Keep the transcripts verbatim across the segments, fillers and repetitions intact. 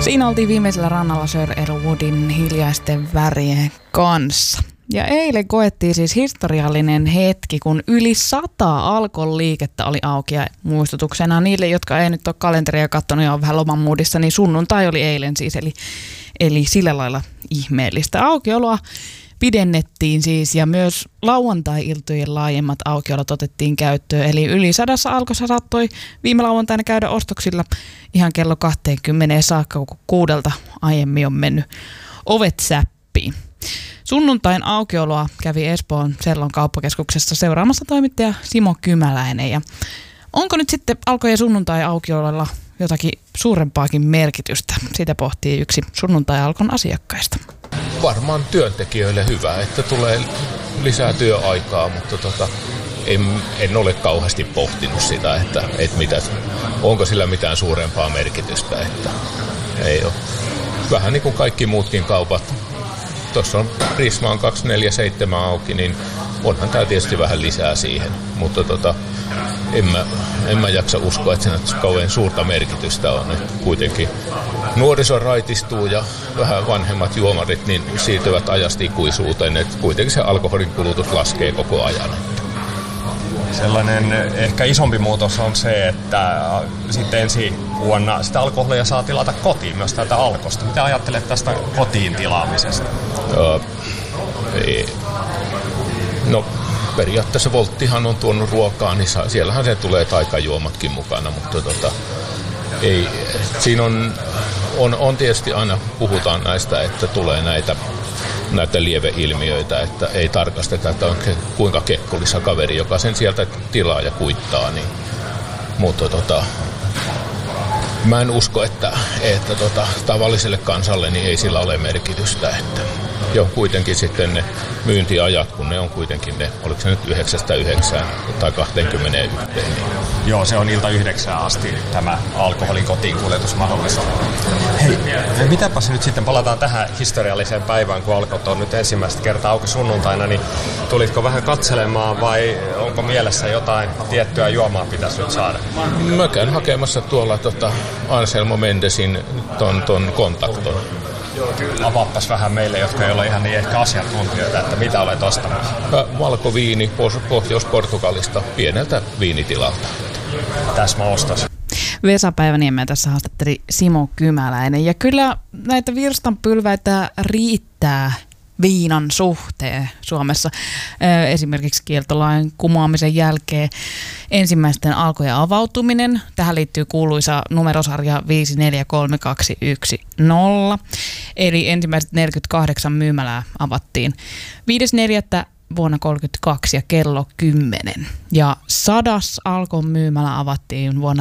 Siinä oltiin viimeisellä rannalla Sir Elwoodin Hiljaisten värien kanssa. Ja eilen koettiin siis historiallinen hetki, kun yli sata Alkon liikettä oli auki. Ja muistutuksena niille, jotka ei nyt ole kalenteria katsonut ja on vähän loman moodissa, niin sunnuntai oli eilen siis. Eli, eli sillä lailla ihmeellistä aukioloa pidennettiin siis ja myös lauantai-iltojen laajemmat aukiolot otettiin käyttöön. Eli yli sadassa Alkossa saattoi viime lauantaina käydä ostoksilla ihan kello kaksikymmentä saakka, kun kuudelta aiemmin on mennyt ovet säppiin. Sunnuntain aukioloa kävi Espoon Sellon kauppakeskuksessa seuraamassa toimittaja Simo Kymäläinen. Ja onko nyt sitten Alko- ja sunnuntai-aukiololla jotakin suurempaakin merkitystä? Sitä pohtii yksi sunnuntai-Alkon asiakkaista. Varmaan työntekijöille hyvä, että tulee lisää työaikaa, mutta tota, en, en ole kauheasti pohtinut sitä, että, että mitä, onko sillä mitään suurempaa merkitystä. Että ei ole. Vähän niin kuin kaikki muutkin kaupat. Tuossa on Prisma on kaksikymmentäneljä seitsemän auki, niin onhan tämä tietysti vähän lisää siihen, mutta tota, en, mä, en mä jaksa uskoa, että se kauhean suurta merkitystä on. Että kuitenkin nuoriso raitistuu ja vähän vanhemmat juomarit niin siirtyvät ajasta ikuisuuteen, että kuitenkin se alkoholin kulutus laskee koko ajan. Sellainen ehkä isompi muutos on se, että sitten ensi vuonna sitä alkoholia saa tilata kotiin myös täältä Alkosta. Mitä ajattelet tästä kotiin tilaamisesta? Uh, ei. No periaatteessa Volttihan on tuonut ruokaa, niin siellähän se tulee taikajuomatkin mukana, mutta tota, ei, siinä on, on, on tietysti aina puhutaan näistä, että tulee näitä näitä lieveilmiöitä, että ei tarkasteta, että on kuinka kekkulissa kaveri, joka sen sieltä tilaa ja kuittaa. Niin. Mutta tota, mä en usko, että, että tota, tavalliselle kansalle niin ei sillä ole merkitystä. Että jo kuitenkin sitten ne myyntiajat, kun ne on kuitenkin ne, oliko se nyt yhdeksästä yhdeksään tai kaksikymmentäyksi. Niin. Joo, se on ilta yhdeksään asti tämä alkoholin kotiin kuljetusmahdollisuus. Hei, mitäpäs nyt sitten palataan tähän historialliseen päivään, kun Alkot on nyt ensimmäistä kertaa auki sunnuntaina, niin tulitko vähän katselemaan vai onko mielessä jotain tiettyä juomaa pitäisi nyt saada? Mä käyn hakemassa tuolla tota Anselmo Mendesin ton, ton kontakton. Avaappas vähän meille, jotka ei ole ihan niin ehkä asiantuntijoita, että mitä olet ostanut. Valkoviini Pohjois-Portugalista pieneltä viinitilalta. Täsmäostos. Vesa Päiväniemeä tässä haastatteli Simo Kymäläinen. Ja kyllä näitä virstanpylväitä riittää viinan suhteen Suomessa. Esimerkiksi kieltolain kumoamisen jälkeen ensimmäisten alkojen avautuminen. Tähän liittyy kuuluisa numerosarja viisi neljä kolme kaksi yksi nolla. Eli ensimmäiset neljäkymmentäkahdeksan myymälää avattiin viides neljättä vuonna kolmekymmentäkaksi ja kello kymmenen. Ja sadas Alkon myymälä avattiin vuonna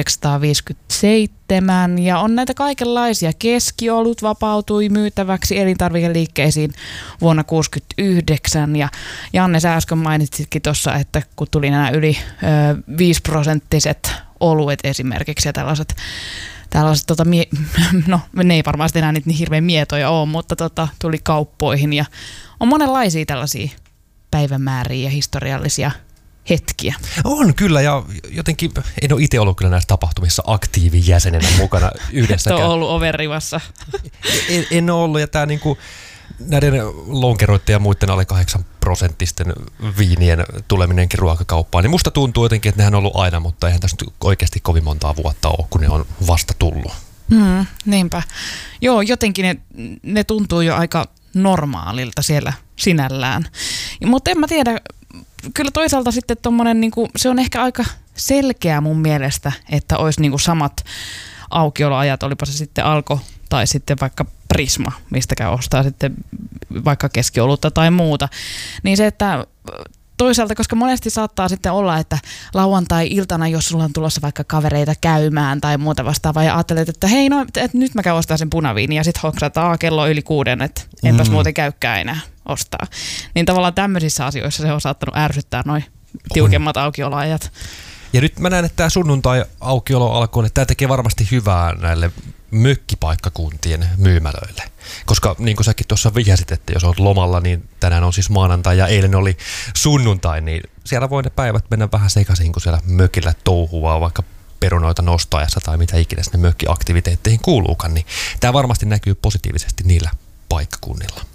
tuhatyhdeksänsataaviisikymmentäseitsemän ja on näitä kaikenlaisia. Keskiolut vapautui myytäväksi elintarvikeliikkeisiin vuonna kuusikymmentäyhdeksän ja Janne, sä äsken mainitsitkin tuossa, että kun tuli nämä yli viisi prosenttiset oluet esimerkiksi ja tällaiset Tällaiset, tota, mie- no ne ei varmaan enää niin hirveän mietoja ole, mutta tota, tuli kauppoihin ja on monenlaisia tällaisia päivämääriä ja historiallisia hetkiä. On kyllä ja jotenkin en ole itse ollut kyllä näissä tapahtumissa aktiivijäsenenä mukana yhdessäkään. Et ole ollut overrivassa. En, en ole ollut ja tämä niinku näiden lonkeroiden ja muiden alle kahdeksan prosenttisten viinien tuleminenkin ruokakauppaan, niin musta tuntuu jotenkin, että nehän on ollut aina, mutta eihän tässä oikeasti kovin montaa vuotta ole, kun ne on vasta tullut. Mm, niinpä. Joo, jotenkin ne, ne tuntuu jo aika normaalilta siellä sinällään. Ja, mutta en mä tiedä, kyllä toisaalta sitten tommonen, niinku, se on ehkä aika selkeä mun mielestä, että olisi niinku samat aukioloajat, olipa se sitten Alko tai sitten vaikka Prisma, mistäkään ostaa sitten vaikka keskiolutta tai muuta. Niin se, että toisaalta, koska monesti saattaa sitten olla, että lauantai-iltana, jos sulla on tulossa vaikka kavereita käymään tai muuta vastaavaa, ja ajattelet, että hei, no, että nyt mä käyn ostaa sen punaviini, ja sitten hoksataan, kello yli kuuden, että enpäs mm. muuten käykään enää ostaa. Niin tavallaan tämmöisissä asioissa se on saattanut ärsyttää noi tiukemmat aukioloajat. Ja nyt mä näen, että tämä sunnuntai-aukiolo alkoi, että tämä tekee varmasti hyvää näille mökkipaikkakuntien myymälöille. Koska niin kuin säkin tuossa vihjasit, että jos olet lomalla, niin tänään on siis maanantai ja eilen oli sunnuntai, niin siellä voi ne päivät mennä vähän sekaisin, kun siellä mökillä touhuaa vaikka perunoita nostoajassa tai mitä ikinä sinne mökkiaktiviteetteihin kuuluukaan, niin tämä varmasti näkyy positiivisesti niillä paikkakunnilla.